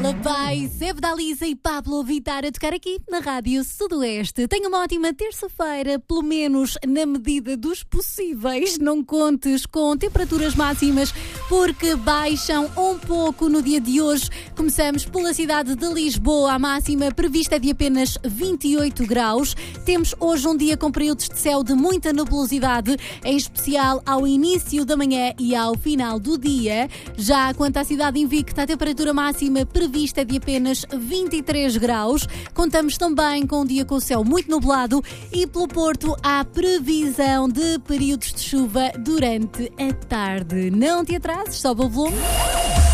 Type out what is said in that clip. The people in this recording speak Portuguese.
Ela vai, Zé da Lisa e Pablo Vittar a tocar aqui na Rádio Sudoeste. Tenha uma ótima terça-feira, pelo menos na medida dos possíveis. Não contes com temperaturas máximas, porque baixam um pouco no dia de hoje. Começamos pela cidade de Lisboa. A máxima prevista é de apenas 28 graus. Temos hoje um dia com períodos de céu de muita nebulosidade, em especial ao início da manhã e ao final do dia. Já quanto à cidade invicta, a temperatura máxima prevista é de apenas 23 graus. Contamos também com um dia com o céu muito nublado e pelo Porto há previsão de períodos de chuva durante a tarde. Não te atrases, sobe o volume.